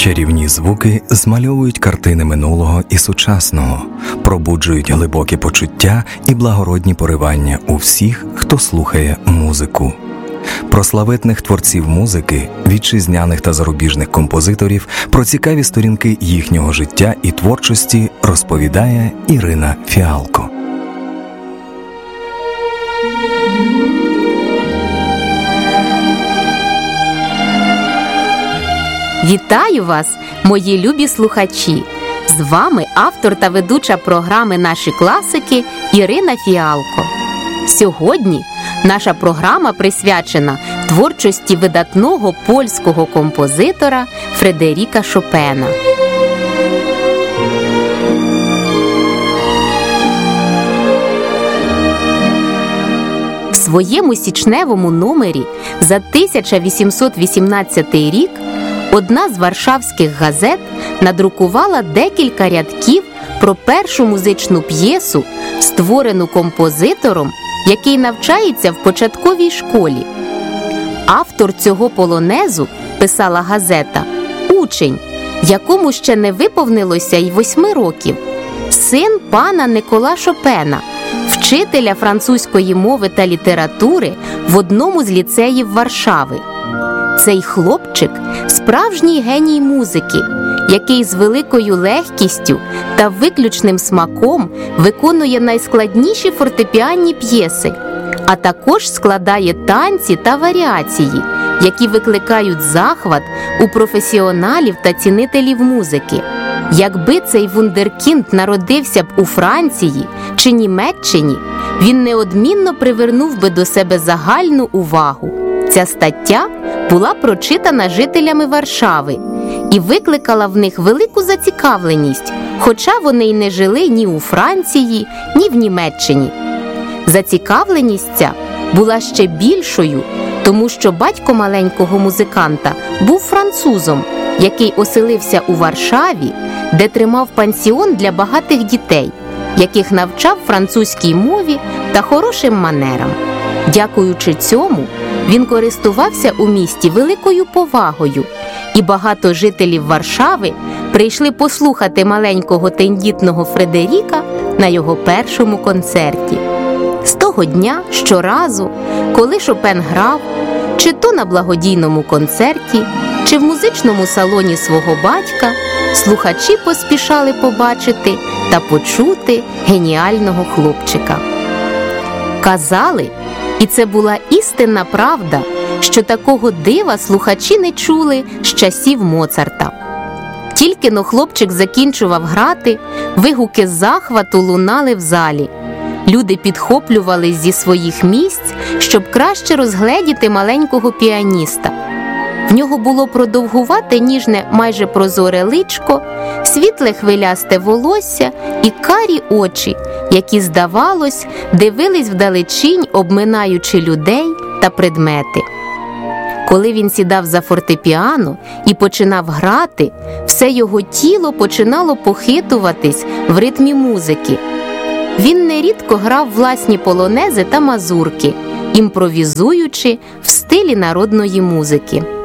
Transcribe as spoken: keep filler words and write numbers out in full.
Чарівні звуки змальовують картини минулого і сучасного, пробуджують глибокі почуття і благородні поривання у всіх, хто слухає музику. Про славетних творців музики, вітчизняних та зарубіжних композиторів, про цікаві сторінки їхнього життя і творчості розповідає Ірина Фіалко. Вітаю вас, мої любі слухачі! З вами автор та ведуча програми «Наші класики» Ірина Фіалко. Сьогодні наша програма присвячена творчості видатного польського композитора Фредеріка Шопена. В своєму січневому номері за тисяча вісімсот вісімнадцятий рік одна з варшавських газет надрукувала декілька рядків про першу музичну п'єсу, створену композитором, який навчається в початковій школі. Автор цього полонезу, писала газета, учень, якому ще не виповнилося й восьми років, син пана Никола Шопена, вчителя французької мови та літератури в одному з ліцеїв Варшави. Цей хлопчик – справжній геній музики, який з великою легкістю та виключним смаком виконує найскладніші фортепіанні п'єси, а також складає танці та варіації, які викликають захват у професіоналів та цінителів музики. Якби цей вундеркінд народився б у Франції чи Німеччині, він неодмінно привернув би до себе загальну увагу. Ця стаття була прочитана жителями Варшави і викликала в них велику зацікавленість, хоча вони й не жили ні у Франції, ні в Німеччині. Зацікавленість ця була ще більшою, тому що батько маленького музиканта був французом, який оселився у Варшаві, де тримав пансіон для багатих дітей, яких навчав французькій мові та хорошим манерам. Дякуючи цьому, він користувався у місті великою повагою, і багато жителів Варшави прийшли послухати маленького тендітного Фредеріка на його першому концерті. З того дня, щоразу, коли Шопен грав, чи то на благодійному концерті, чи в музичному салоні свого батька, слухачі поспішали побачити та почути геніального хлопчика. Казали, і це була істинна правда, що такого дива слухачі не чули з часів Моцарта. Тільки-но хлопчик закінчував грати, вигуки захвату лунали в залі. Люди підхоплювались зі своїх місць, щоб краще розгледіти маленького піаніста. В нього було продовгувате ніжне майже прозоре личко, світле хвилясте волосся і карі очі, які, здавалось, дивились вдалечінь, обминаючи людей та предмети. Коли він сідав за фортепіано і починав грати, все його тіло починало похитуватись в ритмі музики. Він нерідко грав власні полонези та мазурки, імпровізуючи в стилі народної музики.